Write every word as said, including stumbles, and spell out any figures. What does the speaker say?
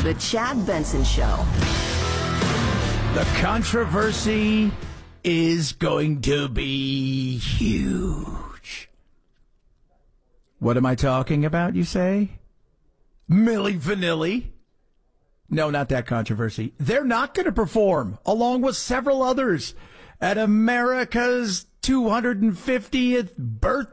The Chad Benson Show. The controversy is going to be huge. What am I talking about, you say? Milli Vanilli? No, not that controversy. They're not going to perform, along with several others, at America's two hundred fiftieth birthday